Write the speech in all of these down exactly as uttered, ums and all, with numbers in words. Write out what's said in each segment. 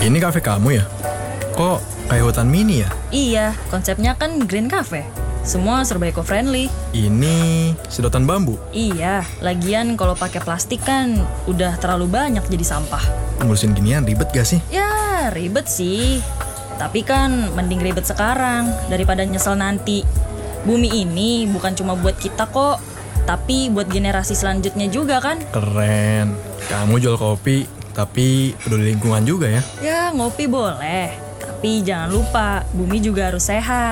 Ini kafe kamu ya? Kok kayak hutan mini ya? Iya, konsepnya kan Green Cafe. Semua serba eco-friendly. Ini sedotan bambu. Iya, lagian kalau pakai plastik kan udah terlalu banyak jadi sampah. Ngurusin ginian ribet gak sih? Ya, ribet sih. Tapi kan mending ribet sekarang daripada nyesel nanti. Bumi ini bukan cuma buat kita kok, tapi buat generasi selanjutnya juga kan. Keren. Kamu jual kopi, tapi peduli lingkungan juga ya? Ya, ngopi boleh. Tapi jangan lupa, bumi juga harus sehat.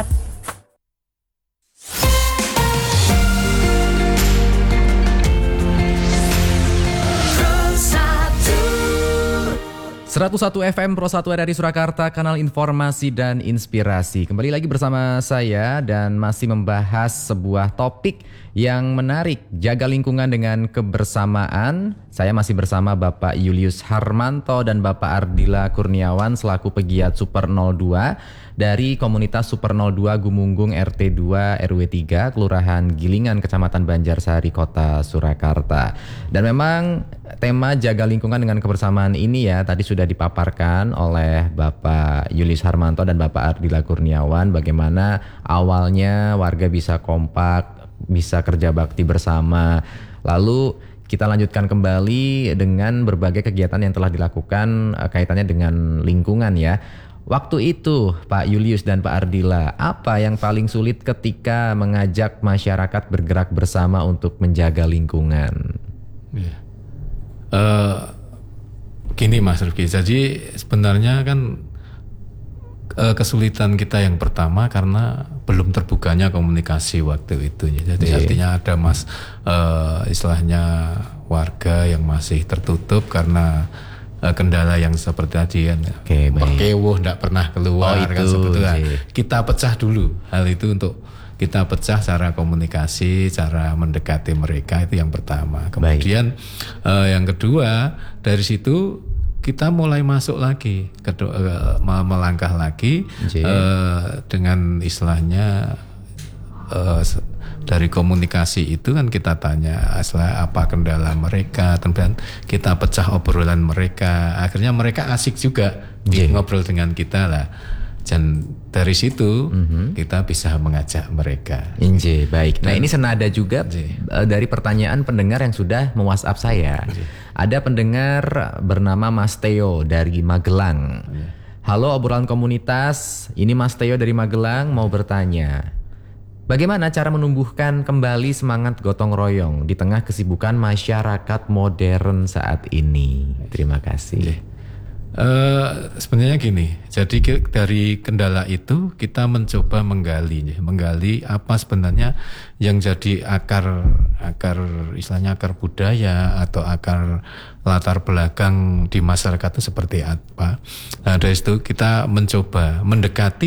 seratus satu F M Pro satu R R I Surakarta, kanal informasi dan inspirasi. Kembali lagi bersama saya dan masih membahas sebuah topik yang menarik, jaga lingkungan dengan kebersamaan. Saya masih bersama Bapak Julius Harmanto dan Bapak Ardila Kurniawan selaku pegiat Super nol dua dari komunitas Super nol dua Gumunggung R T dua R W tiga Kelurahan Gilingan, Kecamatan Banjarsari, Kota Surakarta. Dan memang tema jaga lingkungan dengan kebersamaan ini ya tadi sudah dipaparkan oleh Bapak Julius Harmanto dan Bapak Ardila Kurniawan, bagaimana awalnya warga bisa kompak, bisa kerja bakti bersama. Lalu kita lanjutkan kembali dengan berbagai kegiatan yang telah dilakukan uh, kaitannya dengan lingkungan ya. Waktu itu Pak Julius dan Pak Ardila, apa yang paling sulit ketika mengajak masyarakat bergerak bersama untuk menjaga lingkungan? Ya. Uh, gini Mas Rifki, jadi sebenarnya kan uh, kesulitan kita yang pertama karena belum terbukanya komunikasi waktu itu. Jadi yeah. artinya ada mas uh, istilahnya warga yang masih tertutup karena uh, kendala yang seperti tadi kan, okay, perkewuh tidak pernah keluar. Oh, kan sebetulnya kita pecah dulu hal itu, untuk kita pecah cara komunikasi, cara mendekati mereka, itu yang pertama. Kemudian uh, yang kedua, dari situ kita mulai masuk lagi, kedua, uh, melangkah lagi uh, dengan istilahnya uh, dari komunikasi itu kan kita tanya istilah apa kendala mereka, kemudian kita pecah obrolan mereka, akhirnya mereka asik juga yeah. ngobrol dengan kita lah. Dan dari situ mm-hmm. kita bisa mengajak mereka. Inje, baik. Nah, ini senada juga Inje. dari pertanyaan pendengar yang sudah me-WhatsApp saya. Inje. Ada pendengar bernama Mas Teo dari Magelang. Inje. Halo obrolan komunitas, ini Mas Teo dari Magelang mau bertanya. Bagaimana cara menumbuhkan kembali semangat gotong royong di tengah kesibukan masyarakat modern saat ini? Terima kasih. Inje. Uh, sebenarnya gini, jadi dari kendala itu kita mencoba menggali, menggali apa sebenarnya yang jadi akar, akar istilahnya akar budaya atau akar latar belakang di masyarakat itu seperti apa. Nah dari situ kita mencoba mendekati